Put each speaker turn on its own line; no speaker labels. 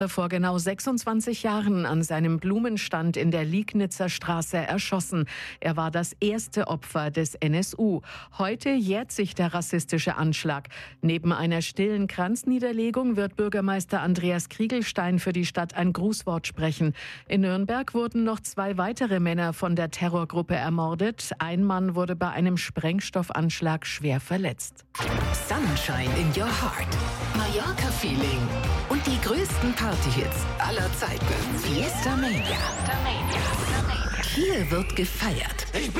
Vor genau 26 Jahren an seinem Blumenstand in der Liegnitzer Straße erschossen. Er war das erste Opfer des NSU. Heute jährt sich der rassistische Anschlag. Neben einer stillen Kranzniederlegung wird Bürgermeister Andreas Kriegelstein für die Stadt ein Grußwort sprechen. In Nürnberg wurden noch 2 weitere Männer von der Terrorgruppe ermordet. Ein Mann wurde bei einem Sprengstoffanschlag schwer verletzt.
Sunshine in your heart. Mallorca-Feeling. Und die größten Partyhits aller Zeiten. Fiesta Mania. Hier wird gefeiert.